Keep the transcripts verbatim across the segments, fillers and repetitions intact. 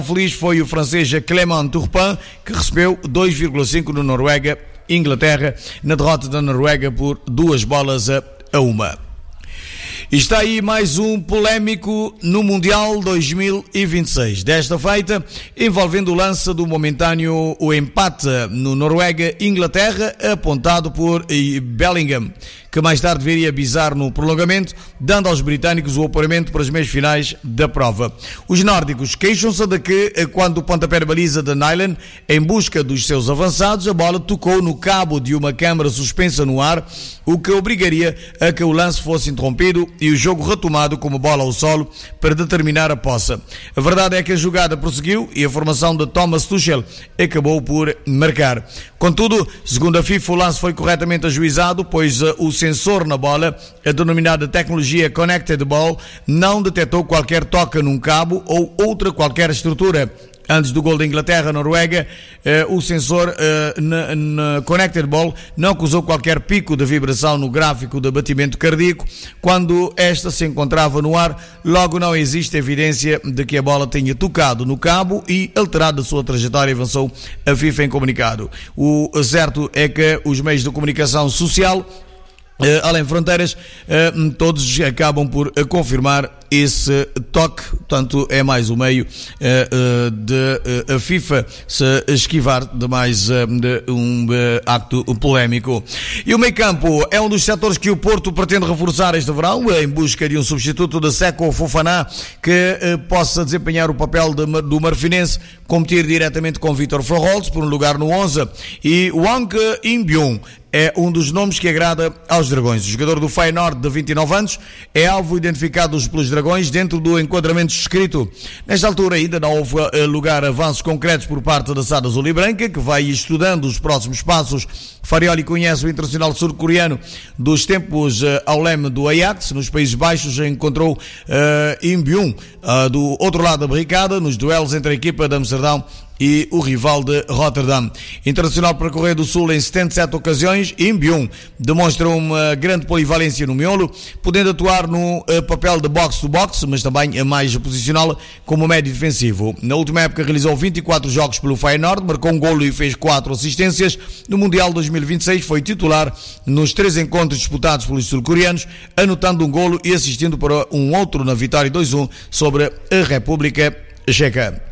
Feliz foi o francês Clément Turpin, que recebeu dois vírgula cinco no Noruega, Inglaterra, na derrota da Noruega por duas bolas a, a uma. E está aí mais um polémico no Mundial dois mil e vinte e seis. Desta feita, envolvendo o lance do momentâneo o empate no Noruega-Inglaterra, apontado por Bellingham, que mais tarde viria bizar no prolongamento, dando aos britânicos o apuramento para as meias finais da prova. Os nórdicos queixam-se de que, quando o pontapé de baliza de Nyland, em busca dos seus avançados, a bola tocou no cabo de uma câmara suspensa no ar, o que obrigaria a que o lance fosse interrompido e o jogo retomado com uma bola ao solo para determinar a posse. A verdade é que a jogada prosseguiu e a formação de Thomas Tuchel acabou por marcar. Contudo, segundo a FIFA, o lance foi corretamente ajuizado, pois uh, o sensor na bola, a denominada tecnologia Connected Ball, não detectou qualquer toque num cabo ou outra qualquer estrutura. Antes do gol da Inglaterra-Noruega, eh, o sensor eh, na, na Connected Ball não causou qualquer pico de vibração no gráfico de batimento cardíaco. Quando esta se encontrava no ar, logo não existe evidência de que a bola tenha tocado no cabo e alterado a sua trajetória, avançou a FIFA em comunicado. O certo é que os meios de comunicação social, Uh, além de fronteiras, uh, todos acabam por uh, confirmar esse toque. Portanto, é mais um meio uh, uh, de uh, a FIFA se esquivar de mais uh, de um uh, acto polémico. E o meio campo é um dos setores que o Porto pretende reforçar este verão, em busca de um substituto de Seko Fofana que uh, possa desempenhar o papel de, do marfinense, competir diretamente com Vitor Florholtz por um lugar no onze, e Wang In-byung é um dos nomes que agrada aos Dragões. O jogador do Feyenoord, de vinte e nove anos, é alvo identificado pelos Dragões dentro do enquadramento escrito. Nesta altura ainda não houve lugar a avanços concretos por parte da S A D Azul e Branca, que vai estudando os próximos passos. Farioli conhece o internacional sul-coreano dos tempos uh, ao leme do Ajax, nos Países Baixos. Encontrou uh, In-byung uh, do outro lado da barricada, nos duelos entre a equipa de Amsterdão e o rival de Rotterdam. Internacional para a Correia do Sul em setenta e sete ocasiões, In-byung demonstra uma grande polivalência no miolo, podendo atuar no uh, papel de box-to-box, mas também a mais posicional como médio defensivo. Na última época realizou vinte e quatro jogos pelo Feyenoord, marcou um golo e fez quatro assistências. No Mundial dois mil e vinte e seis foi titular nos três encontros disputados pelos sul-coreanos, anotando um golo e assistindo para um outro na vitória dois a um sobre a República Checa.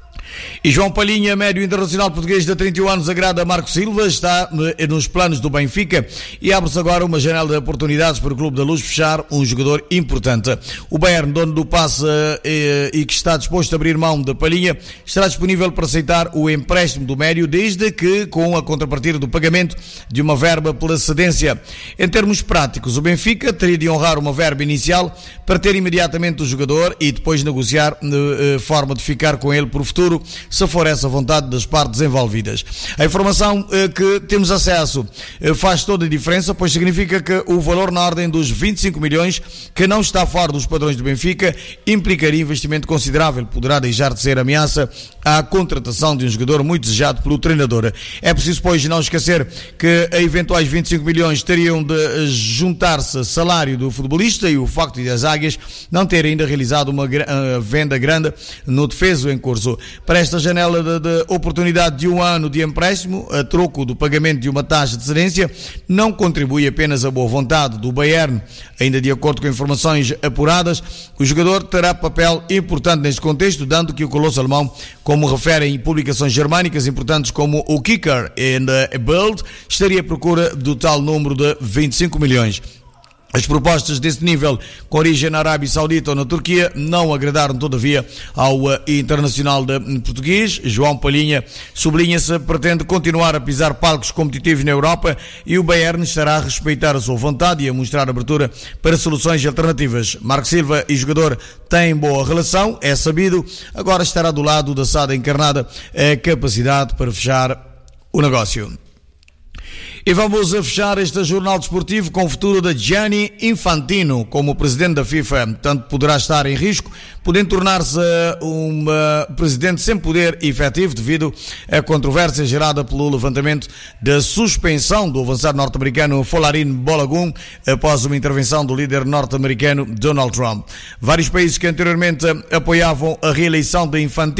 E João Palhinha, médio internacional português de trinta e um anos, agrada a Marco Silva, está nos planos do Benfica e abre-se agora uma janela de oportunidades para o Clube da Luz fechar um jogador importante. O Bayern, dono do passe e, e que está disposto a abrir mão de Palhinha, estará disponível para aceitar o empréstimo do médio, desde que com a contrapartida do pagamento de uma verba pela cedência. Em termos práticos, o Benfica teria de honrar uma verba inicial para ter imediatamente o jogador e depois negociar uh, forma de ficar com ele por futuro, se for essa vontade das partes envolvidas. A informação eh, que temos acesso eh, faz toda a diferença, pois significa que o valor na ordem dos vinte e cinco milhões, que não está fora dos padrões do Benfica, implicaria investimento considerável, poderá deixar de ser ameaça à contratação de um jogador muito desejado pelo treinador. É preciso, pois, não esquecer que a eventuais vinte e cinco milhões teriam de juntar-se salário do futebolista e o facto de as Águias não terem ainda realizado uma uh, venda grande no defeso em curso. Para esta janela de, de oportunidade de um ano de empréstimo, a troco do pagamento de uma taxa de cedência, não contribui apenas a boa vontade do Bayern. Ainda de acordo com informações apuradas, o jogador terá papel importante neste contexto, dando que o colosso alemão, como referem publicações germânicas importantes como o Kicker e a Bild, estaria à procura do tal número de vinte e cinco milhões. As propostas desse nível, com origem na Arábia Saudita ou na Turquia, não agradaram, todavia, ao uh, internacional de, um, português. João Palhinha, sublinha-se, pretende continuar a pisar palcos competitivos na Europa e o Bayern estará a respeitar a sua vontade e a mostrar abertura para soluções alternativas. Marco Silva e jogador têm boa relação, é sabido, agora estará do lado da S A D encarnada a capacidade para fechar o negócio. E vamos a fechar este jornal desportivo com o futuro de Gianni Infantino como presidente da FIFA. Tanto poderá estar em risco, podendo tornar-se um uh, presidente sem poder efetivo devido à controvérsia gerada pelo levantamento da suspensão do avançado norte-americano Folarin Balogun após uma intervenção do líder norte-americano Donald Trump. Vários países que anteriormente apoiavam a reeleição de Infantino